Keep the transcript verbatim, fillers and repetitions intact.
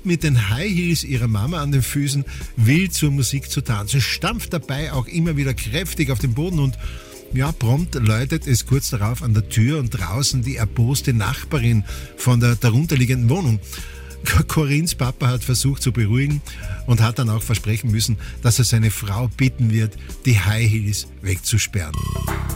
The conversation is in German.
beginnt mit den High Heels ihrer Mama an den Füßen wild zur Musik zu tanzen, stampft dabei auch immer wieder kräftig auf den Boden und ja, prompt läutet es kurz darauf an der Tür und draußen die erboste Nachbarin von der darunterliegenden Wohnung. Corinnes Papa hat versucht zu beruhigen und hat dann auch versprechen müssen, dass er seine Frau bitten wird, die High Heels wegzusperren.